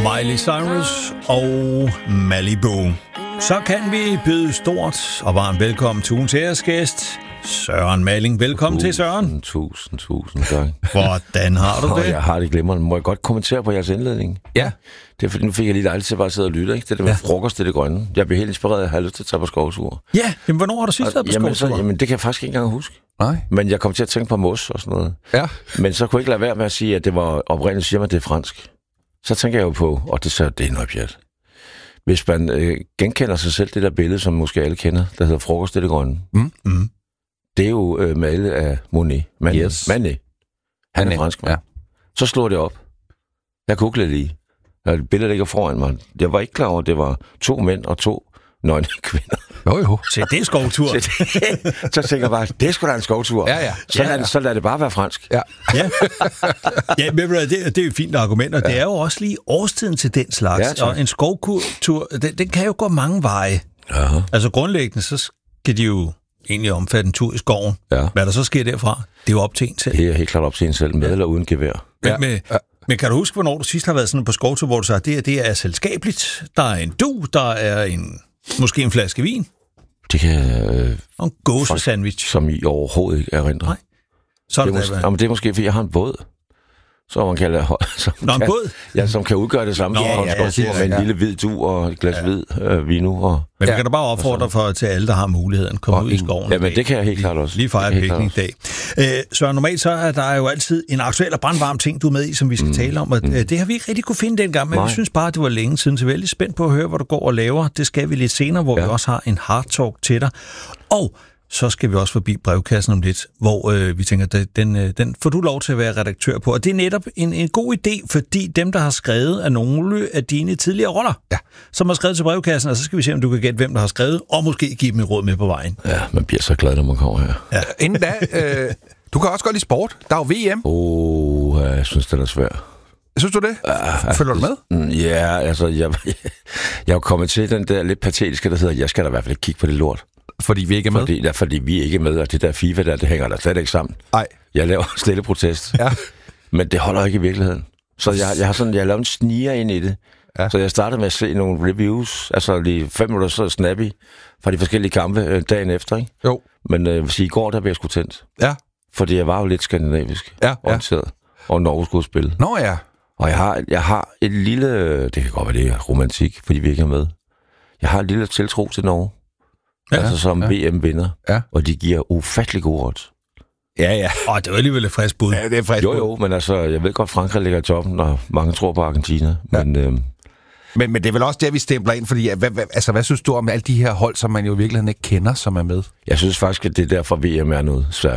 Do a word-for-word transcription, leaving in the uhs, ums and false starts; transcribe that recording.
Miley Cyrus og Malibu. Så kan vi byde stort og varmt velkommen til ugens æresgæst, Søren Malling. Velkommen tusind, til, Søren. Tusind, tusind tak. Hvordan har du det? Jeg har det glimrende. Må jeg godt kommentere på jeres indledning? Ja. Det er fordi, nu fik jeg lige lejlighed til bare at sidde og lytte, ikke? Det der med ja. frokost, det er det grønne. Jeg bliver helt inspireret af at have lyst til at tage på skovtur. Ja, jamen hvornår har du sidst været på jamen, skovtur? så, jamen, det kan jeg faktisk ikke engang huske. Nej. Men jeg kom til at tænke på mos og sådan noget. Ja. Men så kunne jeg ikke lade være med at sige, at det var oprindeligt, siger man, det er fransk. Så tænker jeg jo på, og det så det er noget pjat. Hvis man øh, genkender sig selv, det der billede, som måske alle kender, der hedder frokost, det er det grønne. Mm. Mm. Det er jo øh, malet af Monet. Manet. Yes. Manet. Han er fransk, ja. Så slog det op. Jeg googlede lige. Der er et billede, der ligger foran mig. Jeg var ikke klar over, at det var to mænd og to nøgne kvinder. Jo, jo. Se, det er skovtur. Så tænker jeg bare, det er sgu da en skovtur. Ja, ja. Så, ja, ja. Lad, så lad det bare være fransk. Ja. Ja, ja men det, det er jo fint argument, og ja. Det er jo også lige årstiden til den slags. Ja, og en skovtur, den, den kan jo gå mange veje. Ja. Altså grundlæggende, så skal de jo egentlig omfatte en tur i skoven. Ja. Hvad der så sker derfra, det er jo op til en selv. Det er helt klart op til en selv, med ja. eller uden gevær. Men, ja. med, ja. men kan du huske, hvornår du sidst har været sådan på skovtur, hvor du sagde, at det, det er selskabeligt, der er en du, der er en måske en flaske vin? Det kan... Øh, og en gåsesandwich. Som I overhovedet ikke erindrer. Nej. Så det, er måske, jamen, det er måske, fordi jeg har en båd. Så man kan, som Nå, kan, en båd? Ja, som kan udgøre det samme. Nå, ja, ja, ja, ja, med en ja. lille hvid du og et glas ja. hvid øh, vino. Og, men vi ja. kan da bare opfordre for, til alle, der har muligheden, at komme og ud i skoven. Ja, men det kan jeg helt klart også. Lige fejre piknikdag. Øh, så normalt så er der jo altid en aktuel og brandvarm ting, du er med i, som vi skal mm. tale om. Og mm. det har vi ikke rigtig kunne finde dengang, men Nej. vi synes bare, at det var længe siden. Så vi er lidt spændt på at høre, hvad du går og laver. Det skal vi lidt senere, hvor ja. vi også har en hard talk til dig. Og så skal vi også forbi brevkassen om lidt, hvor øh, vi tænker, at den, øh, den får du lov til at være redaktør på. Og det er netop en, en god idé, fordi dem, der har skrevet, er nogle af dine tidligere roller, ja. som har skrevet til brevkassen, og så skal vi se, om du kan gætte, hvem der har skrevet, og måske give dem et råd med på vejen. Ja, man bliver så glad, når man kommer her. Ja. Inden da, øh, du kan også godt lide sport. Der er jo V M. Åh, oh, jeg synes, det er svært. Synes du det? Ja, Følger du med? Ja, altså, jeg, jeg er kommet til den der lidt patetiske, der hedder, jeg skal da i hvert fald ikke kigge på det lort. Fordi vi ikke er med? Fordi, ja, fordi vi ikke er med, og det der FIFA der, det hænger der slet ikke sammen. Nej. Jeg laver stille protest. Ja. Men det holder ikke i virkeligheden. Så jeg, jeg har sådan, jeg har lavet en sniger ind i det. Ja. Så jeg startede med at se nogle reviews, altså lige fem minutter så snappy, fra de forskellige kampe øh, dagen efter, ikke? Jo. Men øh, hvis i går, der blev jeg sgu tændt. Ja. Fordi jeg var jo lidt skandinavisk. Ja, orienteret. Ja. Og Norge skulle spille. Nå ja. Og jeg har, jeg har et lille, det kan godt være, det er romantik, fordi vi ikke er med. Jeg har et lille tiltro til Norge. Ja, altså som ja. V M-vinder, ja. og de giver ufattelig gode odds. Ja, ja. Åh, det var alligevel et frisk bud. Ja, det er frisk jo, bud. jo, men altså, jeg ved godt, Frankrig ligger i toppen, når mange tror på Argentina. Ja. Men, øhm, men, men det er vel også der, vi stempler ind, fordi hvad, hvad, altså, hvad synes du om alle de her hold, som man jo i virkeligheden ikke kender, som er med? Jeg synes faktisk, at det er derfor, V M er noget svært.